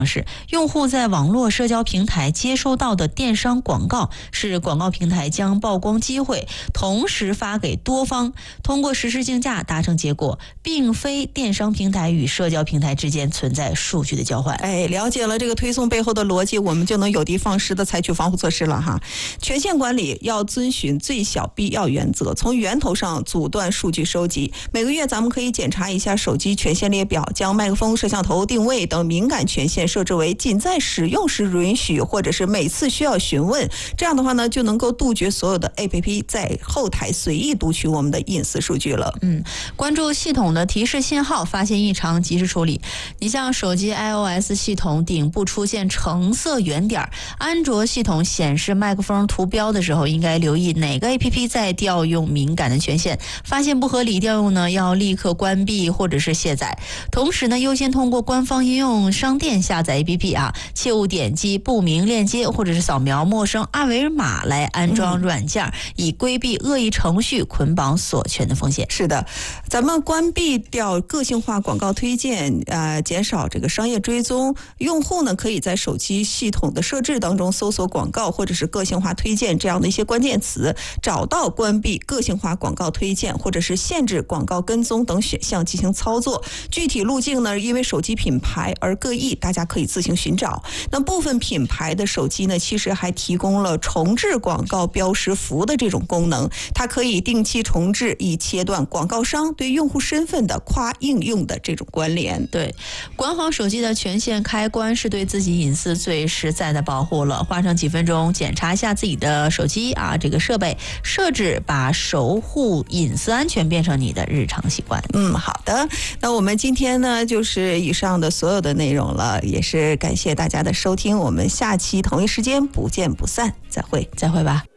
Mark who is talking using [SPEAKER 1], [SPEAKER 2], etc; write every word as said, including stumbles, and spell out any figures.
[SPEAKER 1] 是用户在网络社交平台接收到的电商广告，是广告平台将曝光机会同时发给多方，通过实时竞价达成结果，并非电商平台与社交平台之间存在数据的交换。
[SPEAKER 2] 哎，了解了这个推送背后的逻辑，我们就能有的放矢的采取防护措施了哈。权限管理要遵循最小必要原则，从源头上阻断数据收集。每个月咱们可以检查一下手机权限列表，将麦克风、摄像头、定位等敏感权限设置为仅在使用时允许，或者是每次需要询问。这样的话呢，就能够杜绝所有的 A P P 在后台随意读取我们的隐私数据了。
[SPEAKER 1] 嗯，关注系统的提示信号，发现异常及时处理。你像手机 iOS 系统顶部出现橙色圆点，安卓系统显示麦克风图标的时候，应该留意哪个 A P P 在调用敏感的权限。发现不合理调用呢，要立刻关闭或者是卸载。同时呢，优先通过官方应用商店下载 A P P 啊，切勿点击不明链接或者是扫描陌生二维码来安装软件，嗯、以规避恶意程序捆绑锁权的风险。
[SPEAKER 2] 是的，咱们关闭掉个性化广告推荐，呃，减少这个商业追踪。用户呢，可以在手机系统的设置当中搜索广告或者是个性化推荐这样的一些关键词，找到关闭个性化广告推荐或者是限制广告跟踪等选项进行操作。具体路径呢，因为手机品牌而各异，大家可以自行寻找。那部分品牌的手机呢，其实还提供了重置广告标识符的这种功能，它可以定期重置，以切断广告商对用户身份的跨应用的这种关联。
[SPEAKER 1] 对，管好手机的权限开关是对自己隐私最实在的保护了。花上几分钟检查一下自己的手机啊，这个设备设置，把守护隐私安全变成你的日常习惯。
[SPEAKER 2] 嗯，好的。那我们今天呢，就是以上的所有的内容了，也是感谢大家的收听。我们下期同一时间不见不散，再会，
[SPEAKER 1] 再会吧。